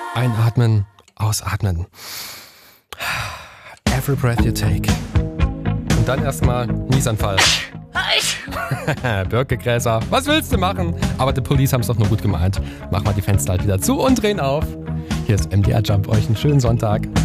Einatmen, ausatmen. Every breath you take. Und dann erstmal Niesanfall. Birkegräser, was willst du machen? Aber die Police haben es doch nur gut gemeint. Mach mal die Fenster halt wieder zu und drehen auf. Hier ist MDR Jump, euch einen schönen Sonntag.